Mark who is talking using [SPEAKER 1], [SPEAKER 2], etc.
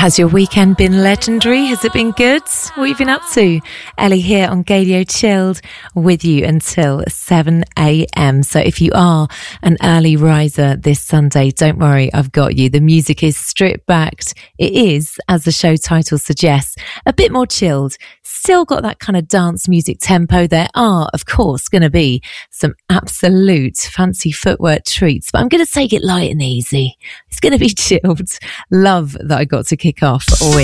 [SPEAKER 1] Has your weekend been legendary? Has it been good? What have you been up to? Ellie here on Gadio Chilled with you until 7 a.m. So if you are an early riser this Sunday, don't worry, I've got you. The music is stripped back. It is, as the show title suggests, a bit more chilled. Still got that kind of dance music tempo. There are, of course, going to be some absolute fancy footwork treats, but I'm going to take it light and easy. It's going to be chilled. Love that I got to kick off with